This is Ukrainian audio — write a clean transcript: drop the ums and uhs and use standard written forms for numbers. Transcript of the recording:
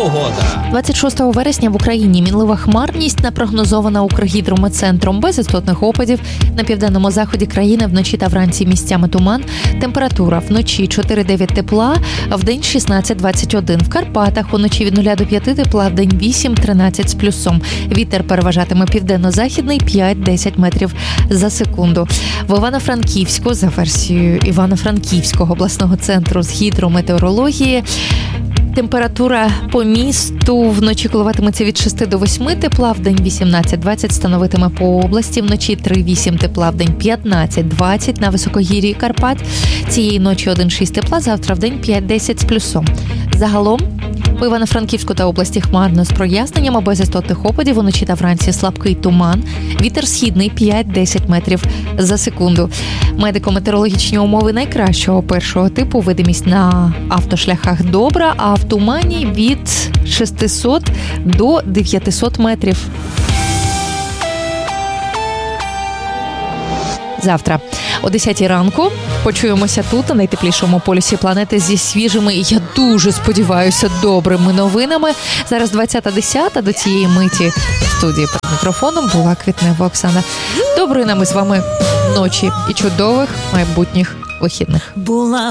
Погода. 26 вересня в Україні мінлива хмарність напрогнозована Укргідрометцентром, без істотних опадів. На південному заході країни вночі та вранці місцями туман. Температура вночі 4-9 тепла, вдень 16-21. В Карпатах уночі від 0 до 5 тепла, вдень 8-13 з плюсом. Вітер переважатиме південно-західний 5-10 метрів за секунду. В Івано-Франківську, за версією Івано-Франківського обласного центру з гідрометеорології, температура по місту вночі коливатиметься від 6 до 8 тепла, вдень 18-20 становитиме по області, вночі 3-8 тепла, вдень 15-20 на високогір'ї Карпат. Цієї ночі 1-6 тепла, завтра вдень 5-10 з плюсом. Загалом по Івано-Франківську та області хмарно з проясненнями, без істотних опадів, уночі та вранці слабкий туман, вітер східний 5-10 метрів за секунду. Медико-метеорологічні умови найкращого першого типу, видимість на автошляхах добра, а в тумані від 600 до 900 метрів. Завтра о 10 ранку почуємося тут, на найтеплішому полюсі планети, зі свіжими, і я дуже сподіваюся, добрими новинами. Зараз 20:10, до цієї миті в студії перед мікрофоном була Квітнева Оксана. Доброї нам із вами ночі і чудових майбутніх вихідних.